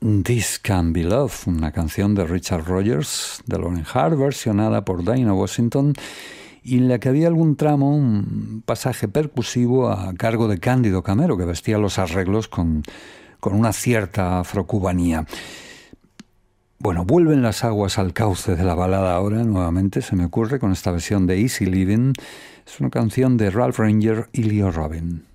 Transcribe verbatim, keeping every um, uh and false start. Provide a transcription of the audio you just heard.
This Can Be Love, una canción de Richard Rogers, de Lauren Hart, versionada por Dinah Washington, y en la que había algún tramo, un pasaje percusivo a cargo de Cándido Camero, que vestía los arreglos con, con una cierta afrocubanía. Bueno, vuelven las aguas al cauce de la balada ahora, nuevamente, se me ocurre, con esta versión de Easy Living. Es una canción de Ralph Ranger y Leo Robin.